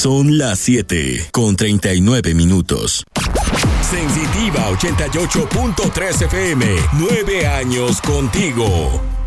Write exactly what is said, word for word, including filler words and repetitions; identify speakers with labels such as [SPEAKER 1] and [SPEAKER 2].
[SPEAKER 1] Son las siete con treinta y nueve minutos. Sensitiva ochenta y ocho punto tres F M. Nueve años contigo.